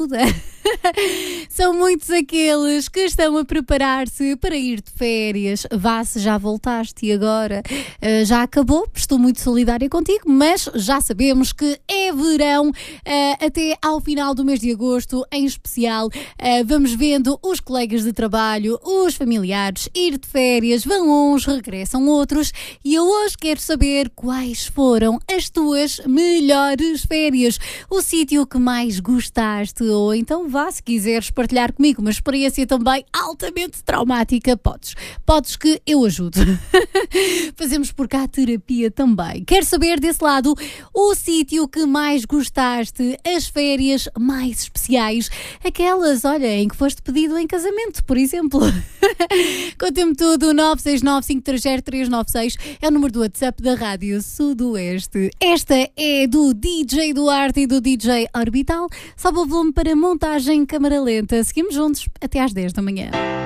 São muitos aqueles que estão a preparar-se para ir de férias. Vá, se já voltaste e agora já acabou, estou muito solidária contigo, mas já sabemos que é verão até ao final do mês de agosto, em especial. Vamos vendo os colegas de trabalho, os familiares ir de férias, vão uns, regressam outros, e eu hoje quero saber quais foram as tuas melhores férias, o sítio que mais gostaste, ou então vá, se quiseres partilhar comigo uma experiência também altamente traumática, podes que eu ajudo. Fazemos por cá terapia também. Quero saber desse lado o sítio que mais gostaste, as férias mais especiais, aquelas, olha, em que foste pedido em casamento, por exemplo. Conta-me tudo, 969-530-396 é o número do WhatsApp da Rádio Sudoeste. Esta é do DJ Duarte e do DJ Orbital. Sobe o volume para montagem câmara lenta. Seguimos juntos até às 10 da manhã.